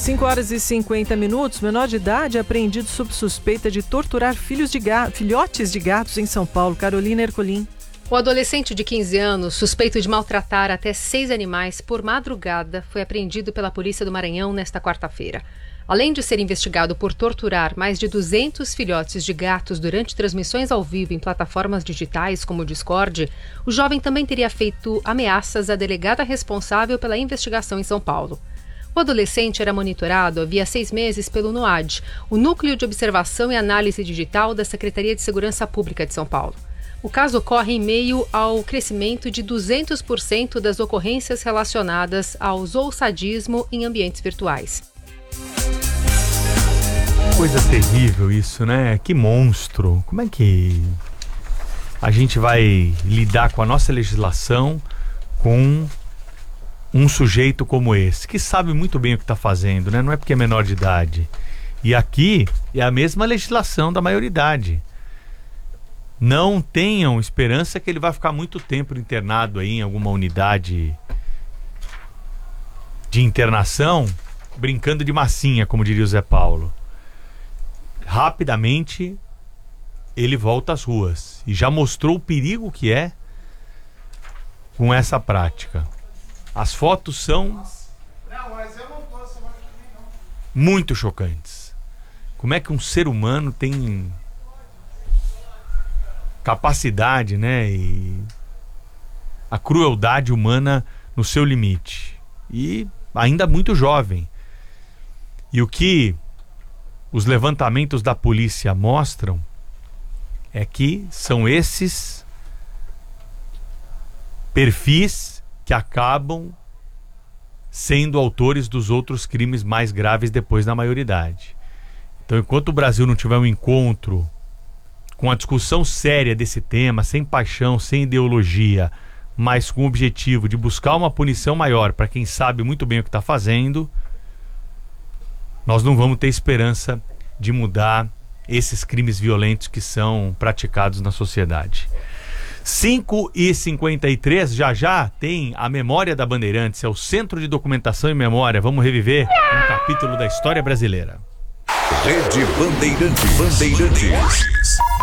5h50. Menor de idade apreendido sob suspeita de torturar filhotes de gatos em São Paulo. Carolina Ercolim. O adolescente de 15 anos, suspeito de maltratar até 6 animais por madrugada, foi apreendido pela Polícia do Maranhão nesta quarta-feira. Além de ser investigado por torturar mais de 200 filhotes de gatos durante transmissões ao vivo em plataformas digitais como o Discord, o jovem também teria feito ameaças à delegada responsável pela investigação em São Paulo. O adolescente era monitorado havia 6 meses pelo NOAD, o Núcleo de Observação e Análise Digital da Secretaria de Segurança Pública de São Paulo. O caso ocorre em meio ao crescimento de 200% das ocorrências relacionadas ao zoosadismo em ambientes virtuais. Coisa terrível isso, né? Que monstro. Como é que a gente vai lidar com a nossa legislação com um sujeito como esse, que sabe muito bem o que está fazendo, né? Não é porque é menor de idade. E aqui é a mesma legislação da maioridade. Não tenham esperança que ele vai ficar muito tempo internado aí em alguma unidade de internação, brincando de massinha, como diria o Zé Paulo. Rapidamente ele volta às ruas e já mostrou o perigo que é com essa prática. As fotos são muito chocantes. Como é que um ser humano tem capacidade, né, e a crueldade humana no seu limite, e ainda muito jovem. E o que os levantamentos da polícia mostram é que são esses perfis que acabam sendo autores dos outros crimes mais graves depois da maioridade. Então, enquanto o Brasil não tiver um encontro com a discussão séria desse tema, sem paixão, sem ideologia, mas com o objetivo de buscar uma punição maior para quem sabe muito bem o que está fazendo, nós não vamos ter esperança de mudar esses crimes violentos que são praticados na sociedade. 5h53, já tem a Memória da Bandeirantes, é o Centro de Documentação e Memória. Vamos reviver um capítulo da história brasileira. Rede Bandeirantes.